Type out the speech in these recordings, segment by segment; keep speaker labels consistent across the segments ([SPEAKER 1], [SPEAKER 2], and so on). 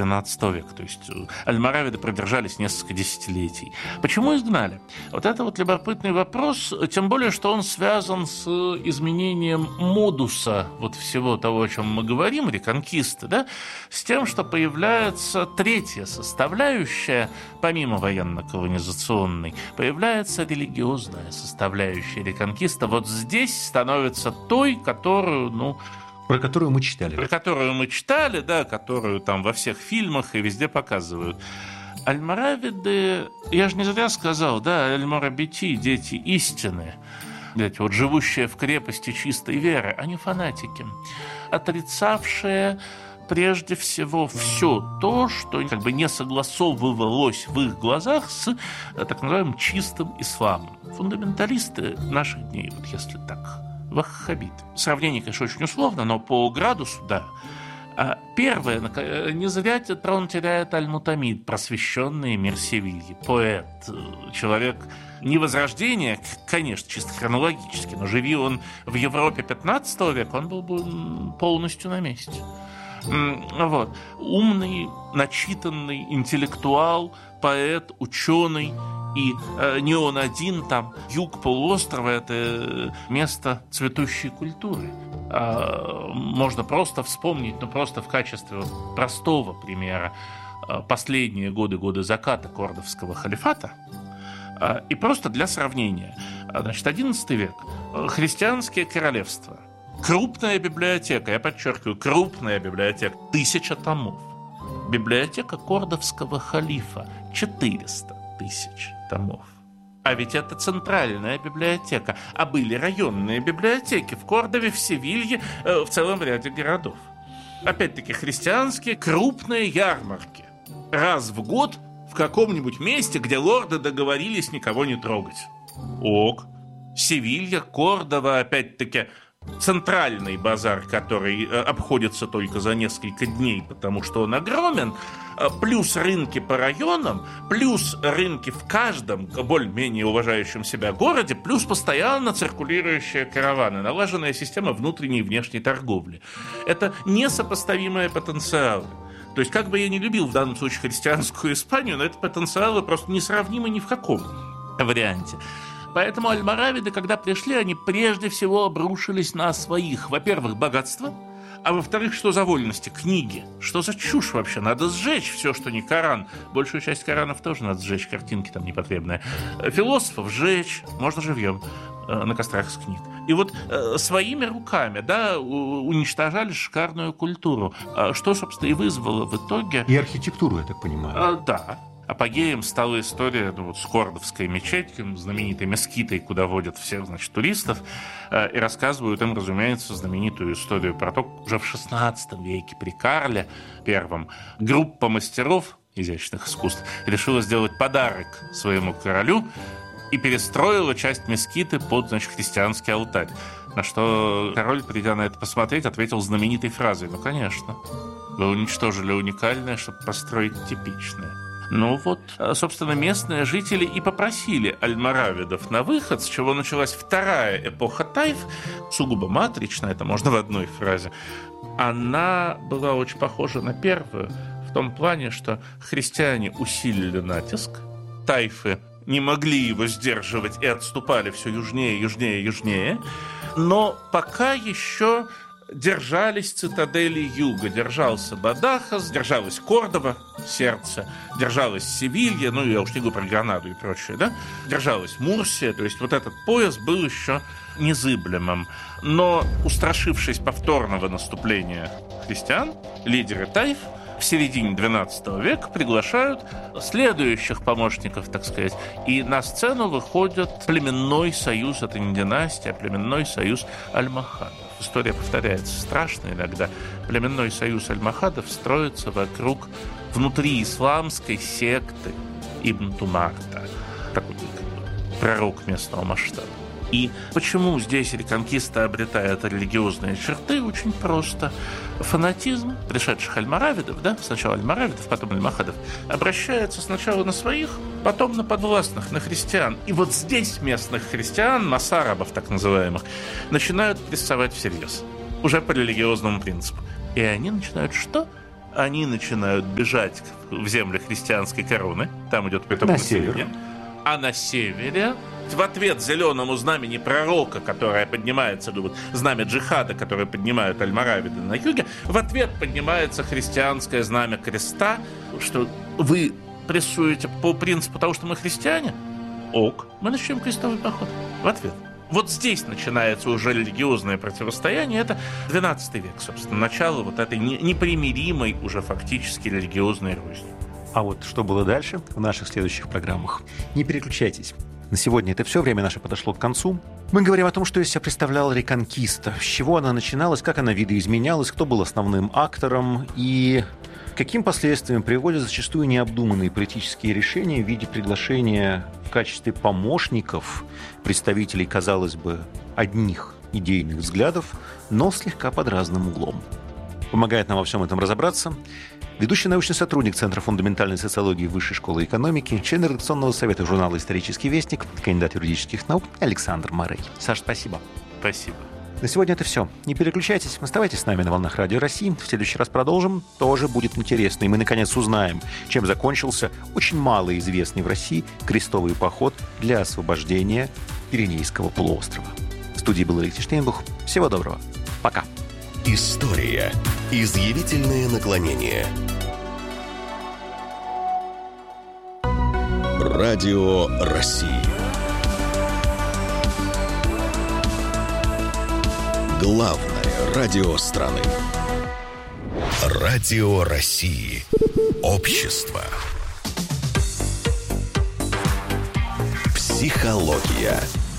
[SPEAKER 1] XII века. То есть альморавиды продержались несколько десятилетий. Почему изгнали? Вот это вот любопытный вопрос, тем более, что он связан с изменением модуса вот всего того, о чем мы говорим, реконкисты, да, с тем, что появляется третья составляющая, помимо военно-колонизационной, появляется религиозная составляющая реконкиста. Вот здесь становится той, которую,
[SPEAKER 2] про которую мы читали.
[SPEAKER 1] Про которую мы читали, да, которую там во всех фильмах и везде показывают. Альморавиды, я же не зря сказал, да, Аль-Морабити, дети истины, эти вот живущие в крепости чистой веры, они фанатики, отрицавшие прежде всего все то, что как бы не согласовывалось в их глазах с так называемым чистым исламом. Фундаменталисты наших дней, вот если так, ваххабиты. Сравнение, конечно, очень условно, но по градусу, да. Первое, не зря трон теряет Аль-Мутамид, просвещенный мир Севильи, поэт, человек не возрождения, конечно, чисто хронологически, но живи он в Европе 15 века, он был бы полностью на месте. Вот. Умный, начитанный интеллектуал, поэт, ученый. И не он один, там юг полуострова – это место цветущей культуры. Можно просто вспомнить, просто в качестве вот простого примера, последние годы заката кордовского халифата. И просто для сравнения. Значит, XI век. Христианские королевства. Крупная библиотека, я подчеркиваю, крупная библиотека, 1000 томов. Библиотека кордовского халифа, 400 тысяч томов. А ведь это центральная библиотека. А были районные библиотеки в Кордове, в Севилье, в целом ряде городов. Опять-таки христианские крупные ярмарки. Раз в год в каком-нибудь месте, где лорды договорились никого не трогать. Ок. Севилья, Кордова, опять-таки центральный базар, который обходится только за несколько дней, потому что он огромен, плюс рынки по районам, плюс рынки в каждом более-менее уважающем себя городе, плюс постоянно циркулирующие караваны, налаженная система внутренней и внешней торговли. Это несопоставимые потенциалы. То есть, как бы я ни любил в данном случае христианскую Испанию, но это потенциалы просто несравнимы ни в каком варианте. Поэтому альморавиды, когда пришли, они прежде всего обрушились на своих, во-первых, богатство, а во-вторых, что за вольности? Книги. Что за чушь вообще? Надо сжечь все, что не Коран. Большую часть Коранов тоже надо сжечь, картинки там непотребные. Философов сжечь, можно живьем, на кострах с книг. И вот своими руками, да, уничтожали шикарную культуру, что, собственно, и вызвало в итоге...
[SPEAKER 2] И архитектуру, я так понимаю.
[SPEAKER 1] Да. Апогеем стала история с Кордовской мечетью, знаменитой мескитой, куда водят всех, значит, туристов, и рассказывают им, разумеется, знаменитую историю про то, уже в XVI веке при Карле I группа мастеров изящных искусств решила сделать подарок своему королю и перестроила часть мескиты под, значит, христианский алтарь. На что король, придя на это посмотреть, ответил знаменитой фразой: «Ну, конечно, вы уничтожили уникальное, чтобы построить типичное». Ну вот, собственно, местные жители и попросили альморавидов на выход, с чего началась вторая эпоха Тайф, сугубо матричная, это можно в одной фразе. Она была очень похожа на первую, в том плане, что христиане усилили натиск, тайфы не могли его сдерживать и отступали все южнее, южнее, южнее, но пока еще... держались цитадели юга, держался Бадахас, держалась Кордова, сердце, держалась Севилья, ну, я уж не говорю про Гранаду и прочее, да, держалась Мурсия, то есть вот этот пояс был еще незыблемым. Но, устрашившись повторного наступления христиан, лидеры Тайф в середине XII века приглашают следующих помощников, так сказать, и на сцену выходит племенной союз, это не династия, а племенной союз альмохадов. История повторяется страшно иногда. Племенной союз альмохадов строится вокруг внутриисламской секты Ибн Тумарта, такой пророк местного масштаба. И почему здесь реконкиста обретает религиозные черты? Очень просто. Фанатизм пришедших альморавидов, да, сначала альморавидов, потом альмохадов, обращается сначала на своих, потом на подвластных, на христиан. И вот здесь местных христиан, масарабов так называемых, начинают прессовать всерьез. Уже по религиозному принципу. И они начинают что? они начинают бежать в земли христианской короны. Там идет приток населения. А на севере, в ответ зеленому знамени пророка, которое поднимается, знамя джихада, которое поднимают альморавиды на юге, в ответ поднимается христианское знамя креста, что вы прессуете по принципу того, что мы христиане. Ок, мы начнем крестовый поход. В ответ. Вот здесь начинается уже религиозное противостояние. Это XII век, собственно, начало вот этой непримиримой уже фактически религиозной розни.
[SPEAKER 2] А вот что было дальше в наших следующих программах? Не переключайтесь. На сегодня это все, время наше подошло к концу. Мы говорим о том, что из себя представляла реконкиста, с чего она начиналась, как она видоизменялась, кто был основным актором и каким последствиям приводят зачастую необдуманные политические решения в виде приглашения в качестве помощников представителей, казалось бы, одних идейных взглядов, но слегка под разным углом. Помогает нам во всем этом разобраться ведущий научный сотрудник Центра фундаментальной социологии Высшей школы экономики, член редакционного совета журнала «Исторический вестник», кандидат юридических наук Александр Морей. Саш, спасибо.
[SPEAKER 1] Спасибо.
[SPEAKER 2] На сегодня это все. Не переключайтесь, оставайтесь с нами на волнах Радио России. В следующий раз продолжим. Тоже будет интересно. И мы, наконец, узнаем, чем закончился очень малоизвестный в России крестовый поход для освобождения Пиренейского полуострова. В студии был Алексей Штейнбух. Всего доброго. Пока.
[SPEAKER 3] История. Изъявительные наклонения. Радио России. Главное радио страны. Радио России. Общество. Психология.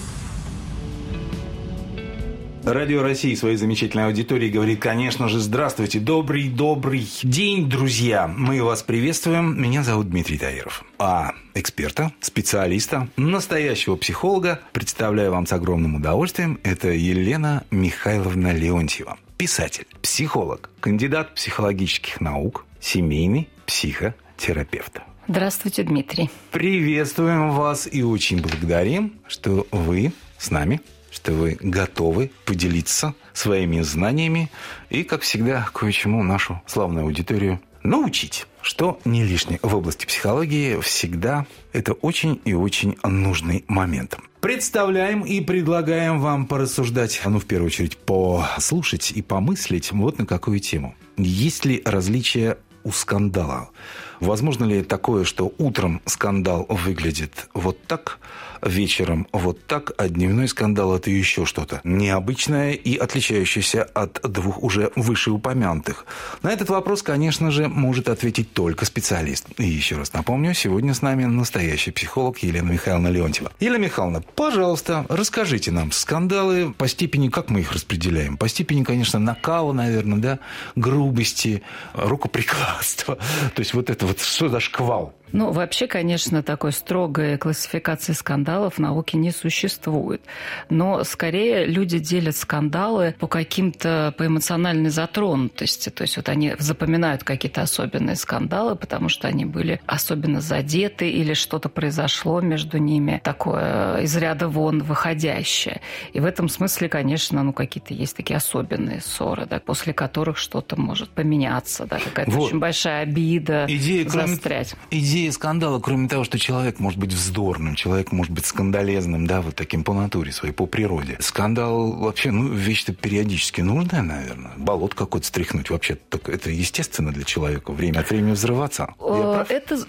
[SPEAKER 4] Радио России своей замечательной аудитории говорит, конечно же, здравствуйте, добрый день, друзья. Мы вас приветствуем. Меня зовут Дмитрий Таиров. А эксперта, специалиста, настоящего психолога представляю вам с огромным удовольствием. Это Елена Михайловна Леонтьева. Писатель, психолог, кандидат психологических наук, семейный психотерапевт.
[SPEAKER 5] Здравствуйте, Дмитрий.
[SPEAKER 4] Приветствуем вас и очень благодарим, что вы с нами, что вы готовы поделиться своими знаниями и, как всегда, кое-чему нашу славную аудиторию научить, что не лишнее в области психологии всегда это очень и очень нужный момент. Представляем и предлагаем вам порассуждать, в первую очередь послушать и помыслить вот на какую тему. Есть ли различия у скандала? Возможно ли такое, что утром скандал выглядит вот так, вечером вот так, а дневной скандал – это еще что-то необычное и отличающееся от двух уже вышеупомянутых? На этот вопрос, конечно же, может ответить только специалист. И еще раз напомню, сегодня с нами настоящий психолог Елена Михайловна Леонтьева. Елена Михайловна, пожалуйста, расскажите нам скандалы по степени, как мы их распределяем? По степени, конечно, накала, наверное, да, грубости, рукоприкладства. То есть вот это вот что за шквал?
[SPEAKER 5] Ну, вообще, конечно, такой строгой классификации скандалов в науке не существует. Но, скорее, люди делят скандалы по эмоциональной затронутости. То есть вот они запоминают какие-то особенные скандалы, потому что они были особенно задеты или что-то произошло между ними такое из ряда вон выходящее. И в этом смысле, конечно, какие-то есть такие особенные ссоры, да, после которых что-то может поменяться, да, какая-то очень большая обида, застрять.
[SPEAKER 4] Идея скандала, кроме того, что человек может быть вздорным, человек может быть скандалезным, да, вот таким по натуре своей, по природе. Скандал вообще, вещь-то периодически нужная, наверное. Болот какой-то стряхнуть. Вообще, это естественно для человека. Время от времени взрываться.
[SPEAKER 5] Это...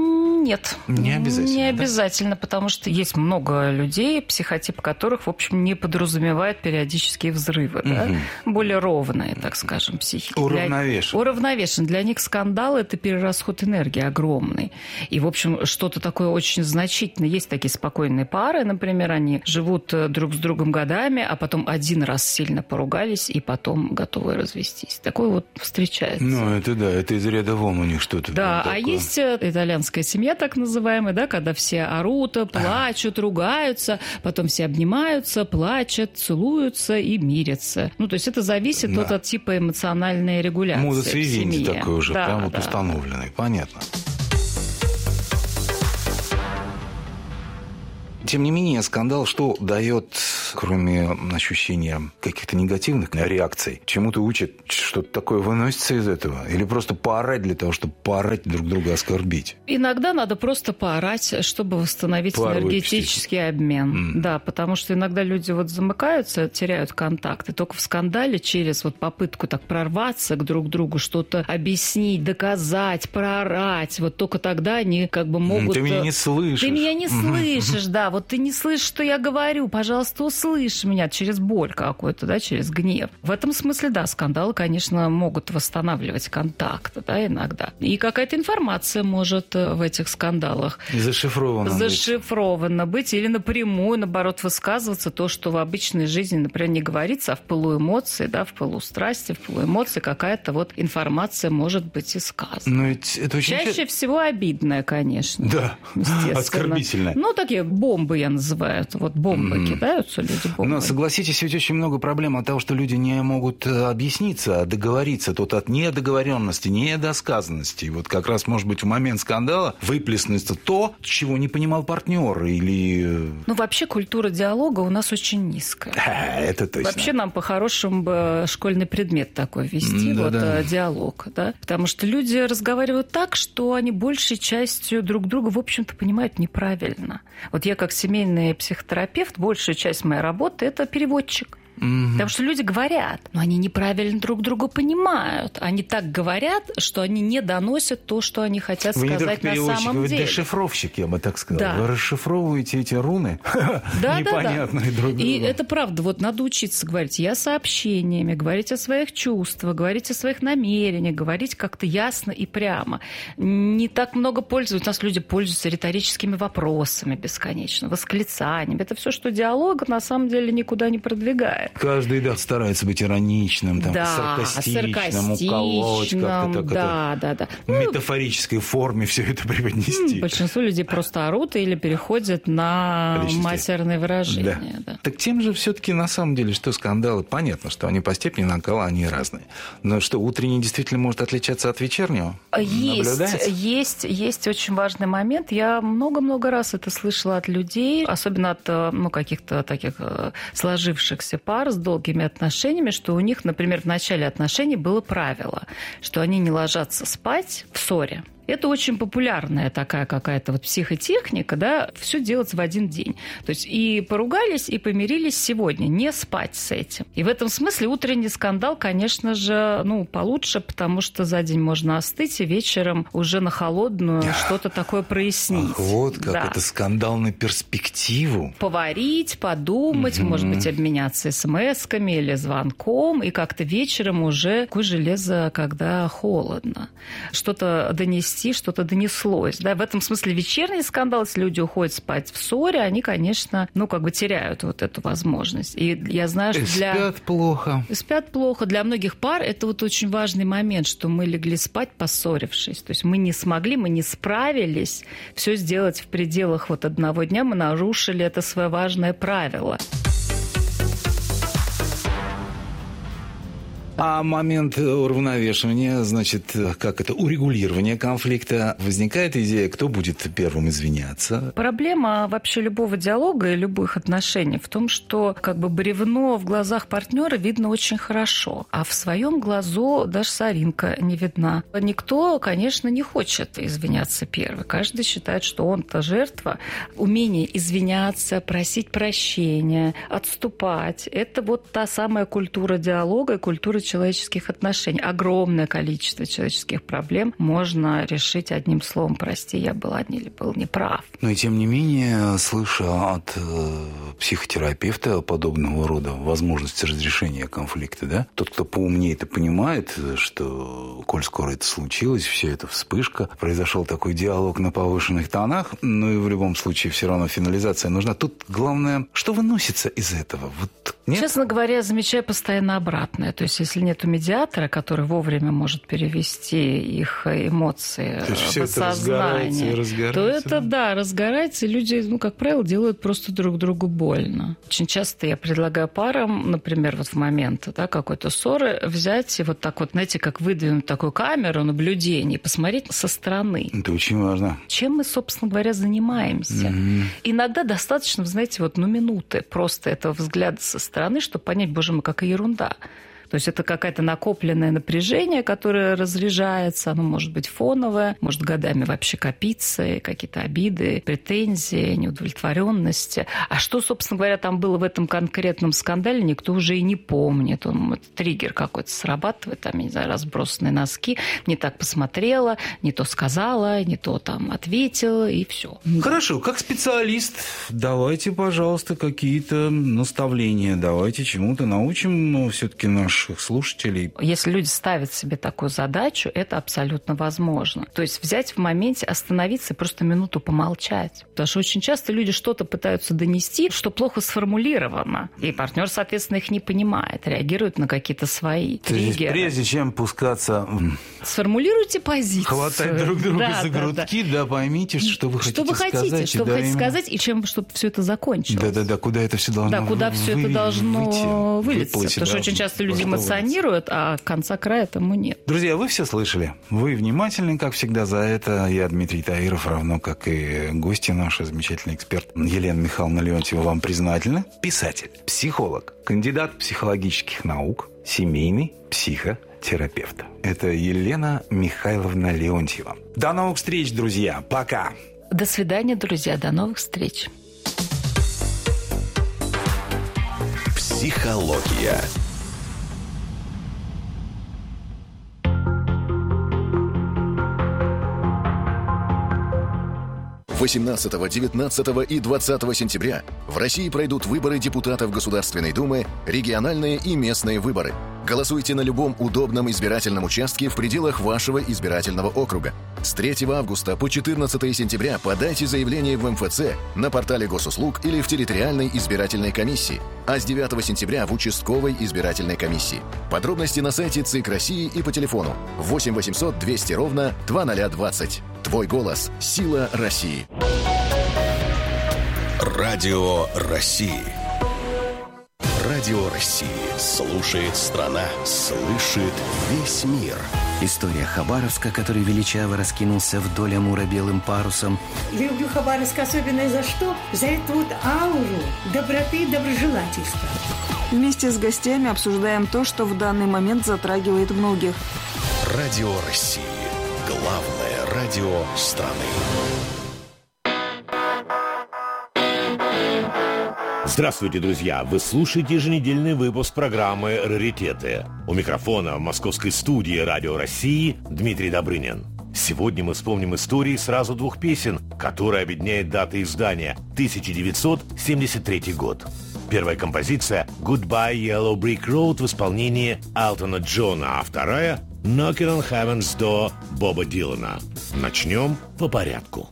[SPEAKER 5] Нет.
[SPEAKER 4] Не обязательно.
[SPEAKER 5] Не обязательно, потому что есть много людей, психотип которых, в общем, не подразумевает периодические взрывы. Да? Более ровные, так скажем, психики. Уравновешен. Для них скандал – это перерасход энергии огромный. И, в общем, что-то такое очень значительное. Есть такие спокойные пары, например, они живут друг с другом годами, а потом один раз сильно поругались и потом готовы развестись. Такое вот встречается.
[SPEAKER 4] Это из ряда вон у них что-то.
[SPEAKER 5] Да, а есть итальянская семья, так называемая, да, когда все орут, плачут, ругаются, потом все обнимаются, плачут, целуются и мирятся. То есть это зависит от типа эмоциональной регуляции.
[SPEAKER 4] Модус вивенди такой уже, прям вот установленный. Понятно. Тем не менее, скандал что дает кроме ощущения каких-то негативных реакций, чему-то учат, что-то такое выносится из этого? Или просто поорать для того, чтобы поорать друг друга, оскорбить?
[SPEAKER 5] Иногда надо просто поорать, чтобы восстановить энергетический обмен. Да, потому что иногда люди вот замыкаются, теряют контакт, и только в скандале через вот попытку так прорваться к друг другу, что-то объяснить, доказать, проорать, вот только тогда они как бы могут...
[SPEAKER 4] Ты меня не слышишь.
[SPEAKER 5] Ты меня не слышишь, да, вот ты не слышишь, что я говорю, пожалуйста, услышь меня через боль какую-то, да, через гнев. В этом смысле, да, скандалы, конечно, могут восстанавливать контакт, да, иногда. И какая-то информация может в этих скандалах зашифрована быть или напрямую, наоборот, высказываться то, что в обычной жизни, например, не говорится, а в пылу эмоций, да, в пылу страсти, в пылу эмоций какая-то вот информация может быть и сказана.
[SPEAKER 4] Но ведь это очень
[SPEAKER 5] чаще всего обидная, конечно.
[SPEAKER 4] Да, оскорбительная.
[SPEAKER 5] Ну, такие бомбы я называю. Вот бомбы кидаются люди, бомбы.
[SPEAKER 4] Но согласитесь, ведь очень много проблем от того, что люди не могут объясниться, договориться. Тут от недоговоренности, недосказанности. И вот как раз, может быть, в момент скандала выплеснется то, чего не понимал партнер или...
[SPEAKER 5] Ну, вообще культура диалога у нас очень низкая.
[SPEAKER 4] Это точно.
[SPEAKER 5] Вообще нам по-хорошему бы школьный предмет такой вести, диалог, да? Потому что люди разговаривают так, что они большей частью друг друга, в общем-то, понимают неправильно. Вот я как семейный психотерапевт, большая часть моей работы – это переводчик. Потому что люди говорят, но они неправильно друг друга понимают. Они так говорят, что они не доносят то, что они хотят сказать на самом деле.
[SPEAKER 4] Вы дешифровщик, я бы так сказал. Да. Вы расшифровываете эти руны непонятные друг другу.
[SPEAKER 5] И это правда. Вот надо учиться говорить я сообщениями, говорить о своих чувствах, говорить о своих намерениях, говорить как-то ясно и прямо. Не так много пользуются. У нас люди пользуются риторическими вопросами бесконечно, восклицаниями. Это все, что диалог на самом деле никуда не продвигает.
[SPEAKER 4] Каждый, старается быть ироничным, саркастичным, уколоть как-то так в метафорической форме все это преподнести.
[SPEAKER 5] Большинство людей просто орут или переходят на матерные выражения. Да.
[SPEAKER 4] Так тем же все-таки на самом деле, что скандалы, понятно, что они по степени накала, они разные. Но что, утренний действительно может отличаться от вечернего?
[SPEAKER 5] Есть очень важный момент. Я много-много раз это слышала от людей, особенно от каких-то таких сложившихся пар с долгими отношениями, что у них, например, в начале отношений было правило, что они не ложатся спать в ссоре. Это очень популярная такая какая-то вот психотехника, да, все делать в один день. То есть и поругались, и помирились сегодня, не спать с этим. И в этом смысле утренний скандал, конечно же, получше, потому что за день можно остыть, и вечером уже на холодную что-то такое прояснить.
[SPEAKER 4] Ах, вот как это скандал на перспективу.
[SPEAKER 5] Поварить, подумать, может быть, обменяться смс-ками или звонком, и как-то вечером уже такое железо, когда холодно. Что-то донести, что-то донеслось. Да? В этом смысле вечерний скандал, если люди уходят спать в ссоре, они, конечно, теряют вот эту возможность. И я знаю, что
[SPEAKER 4] спят плохо.
[SPEAKER 5] Спят плохо. Для многих пар это вот очень важный момент, что мы легли спать, поссорившись. То есть мы не смогли, мы не справились все сделать в пределах вот одного дня, мы нарушили это свое важное правило.
[SPEAKER 4] А момент уравновешивания, значит, урегулирования конфликта, возникает идея, кто будет первым извиняться?
[SPEAKER 5] Проблема вообще любого диалога и любых отношений в том, что бревно в глазах партнера видно очень хорошо, а в своем глазу даже соринка не видна. Никто, конечно, не хочет извиняться первым. Каждый считает, что он-то жертва. Умение извиняться, просить прощения, отступать – это вот та самая культура диалога и культура человеческих отношений. Огромное количество человеческих проблем можно решить одним словом «прости, я был неправ».
[SPEAKER 4] Но и тем не менее, слыша от психотерапевта подобного рода возможности разрешения конфликта, да, тот, кто поумнее это понимает, что, коль скоро это случилось, все это вспышка, произошел такой диалог на повышенных тонах, и в любом случае все равно финализация нужна. Тут главное, что выносится из этого? Нет?
[SPEAKER 5] Честно говоря, я замечаю постоянно обратное. То есть, если нету медиатора, который вовремя может перевести их эмоции в сознание, то это, разгорается, и люди, как правило, делают просто друг другу больно. Очень часто я предлагаю парам, например, в момент какой-то ссоры, взять и знаете, как выдвинуть такую камеру наблюдения и посмотреть со стороны.
[SPEAKER 4] Это очень важно.
[SPEAKER 5] Чем мы, собственно говоря, занимаемся? Mm-hmm. Иногда достаточно, знаете, минуты просто этого взгляда со стороны, чтобы понять, боже мой, какая ерунда. То есть это какое-то накопленное напряжение, которое разряжается, оно может быть фоновое, может годами вообще копиться, какие-то обиды, претензии, неудовлетворенности. А что, собственно говоря, там было в этом конкретном скандале, никто уже и не помнит. Триггер какой-то срабатывает, я не знаю, разбросанные носки, не так посмотрела, не то сказала, не то ответила, и все.
[SPEAKER 4] Хорошо, как специалист, давайте, пожалуйста, какие-то наставления, давайте чему-то научим, все-таки наших слушателей.
[SPEAKER 5] Если люди ставят себе такую задачу, это абсолютно возможно. То есть взять в моменте, остановиться и просто минуту помолчать. Потому что очень часто люди что-то пытаются донести, что плохо сформулировано. И партнер, соответственно, их не понимает, реагирует на какие-то свои триггеры.
[SPEAKER 4] Прежде чем пускаться...
[SPEAKER 5] Сформулируйте позицию.
[SPEAKER 4] Хватать друг друга за грудки, поймите, что вы хотите сказать.
[SPEAKER 5] Что вы хотите сказать, и чем, чтобы все это закончилось.
[SPEAKER 4] Да, куда это все должно
[SPEAKER 5] выйти. Да, куда все это должно вылиться. Потому что очень часто люди эмоционируют, а конца края тому нет.
[SPEAKER 4] Друзья, вы все слышали. Вы внимательны, как всегда, за это. Я, Дмитрий Таиров, равно как и гости наши, замечательный эксперт Елена Михайловна Леонтьева, вам признательны. Писатель, психолог, кандидат психологических наук, семейный психотерапевт. Это Елена Михайловна Леонтьева. До новых встреч, друзья. Пока.
[SPEAKER 5] До свидания, друзья. До новых встреч.
[SPEAKER 3] Психология. – 18, 19 и 20 сентября в России пройдут выборы депутатов Государственной Думы, региональные и местные выборы. Голосуйте на любом удобном избирательном участке в пределах вашего избирательного округа. С 3 августа по 14 сентября подайте заявление в МФЦ, на портале госуслуг или в территориальной избирательной комиссии, а с 9 сентября в участковой избирательной комиссии. Подробности на сайте ЦИК России и по телефону 8 800 200 ровно 2020. Твой голос – сила России. Радио России. Радио России. Слушает страна, слышит весь мир.
[SPEAKER 6] История Хабаровска, который величаво раскинулся вдоль Амура белым парусом.
[SPEAKER 7] Люблю Хабаровск особенно за что? За эту ауру доброты и доброжелательства.
[SPEAKER 8] Вместе с гостями обсуждаем то, что в данный момент затрагивает многих.
[SPEAKER 3] Радио России. Главное радио страны.
[SPEAKER 9] Здравствуйте, друзья! Вы слушаете еженедельный выпуск программы «Раритеты». У микрофона в московской студии «Радио России» Дмитрий Добрынин. Сегодня мы вспомним истории сразу двух песен, которые объединяют даты издания 1973 год. Первая композиция «Goodbye Yellow Brick Road» в исполнении Элтона Джона, а вторая «Knocking on Heaven's Door» Боба Дилана. Начнем по порядку.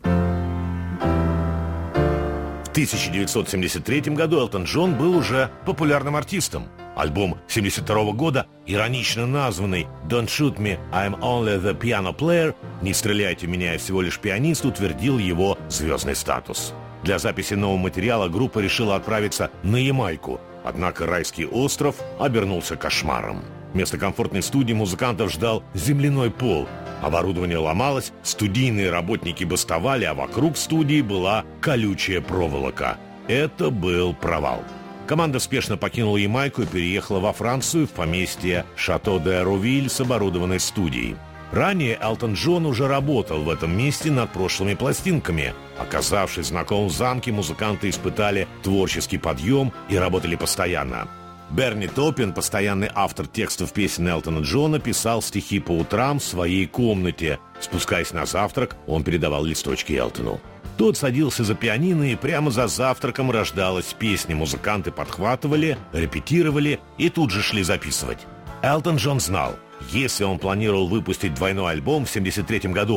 [SPEAKER 9] В 1973 году Элтон Джон был уже популярным артистом. Альбом 1972 года, иронично названный «Don't shoot me, I'm only the piano player» «Не стреляйте в меня, я всего лишь пианист», утвердил его звездный статус. Для записи нового материала группа решила отправиться на Ямайку, однако райский остров обернулся кошмаром. Вместо комфортной студии музыкантов ждал земляной пол. Оборудование ломалось, студийные работники бастовали, а вокруг студии была колючая проволока. Это был провал. Команда спешно покинула Ямайку и переехала во Францию в поместье Шато-де-Ровиль с оборудованной студией. Ранее Элтон Джон уже работал в этом месте над прошлыми пластинками. Оказавшись знакомым в замке, музыканты испытали творческий подъем и работали постоянно. Берни Топпин, постоянный автор текстов песен Элтона Джона, писал стихи по утрам в своей комнате. Спускаясь на завтрак, он передавал листочки Элтону. Тот садился за пианино, и прямо за завтраком рождалась песня. Музыканты подхватывали, репетировали и тут же шли записывать. Элтон Джон знал, если он планировал выпустить двойной альбом в 1973 году,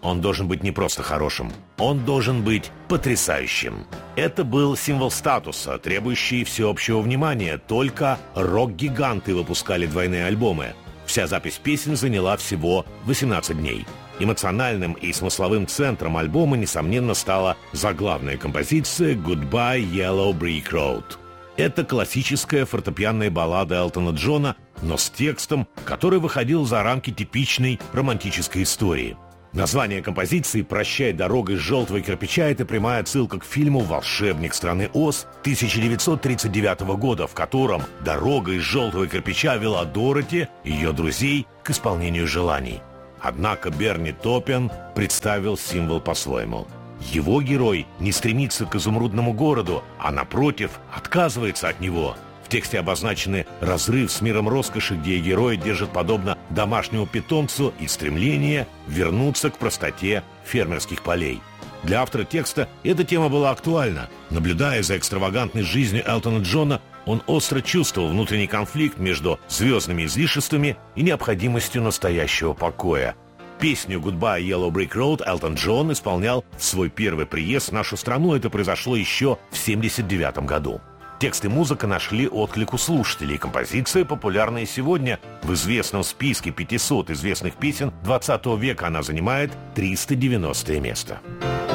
[SPEAKER 9] он должен быть не просто хорошим, он должен быть потрясающим. Это был символ статуса, требующий всеобщего внимания. Только рок-гиганты выпускали двойные альбомы. Вся запись песен заняла всего 18 дней. Эмоциональным и смысловым центром альбома, несомненно, стала заглавная композиция «Goodbye Yellow Brick Road». Это классическая фортепианная баллада Элтона Джона, но с текстом, который выходил за рамки типичной романтической истории. Название композиции «Прощай, дорога из желтого кирпича» — это прямая отсылка к фильму «Волшебник страны Оз» 1939 года, в котором дорога из желтого кирпича вела Дороти и ее друзей к исполнению желаний. Однако Берни Топпен представил символ по-своему. Его герой не стремится к изумрудному городу, а, напротив, отказывается от него. В тексте обозначены разрыв с миром роскоши, где герой держит подобно домашнему питомцу, и стремление вернуться к простоте фермерских полей. Для автора текста эта тема была актуальна. Наблюдая за экстравагантной жизнью Элтона Джона, он остро чувствовал внутренний конфликт между звездными излишествами и необходимостью настоящего покоя. Песню «Goodbye Yellow Brick Road» Элтон Джон исполнял в свой первый приезд в нашу страну. Это произошло еще в 1979 году. Текст и музыка нашли отклик у слушателей. Композиция популярна и сегодня. В известном списке 500 известных песен 20 века она занимает 390 место.